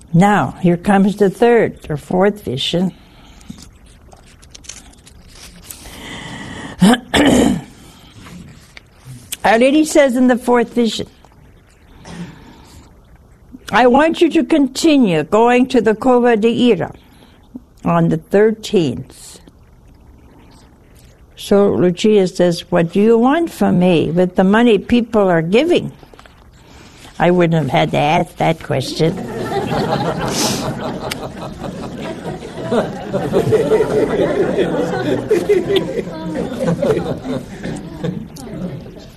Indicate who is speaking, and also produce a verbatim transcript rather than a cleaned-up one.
Speaker 1: Now, here comes the third or fourth vision. Already says in the fourth vision, I want you to continue going to the Cova de Ira on the thirteenth. So Lucia says, what do you want from me with the money people are giving? I wouldn't have had to ask that question.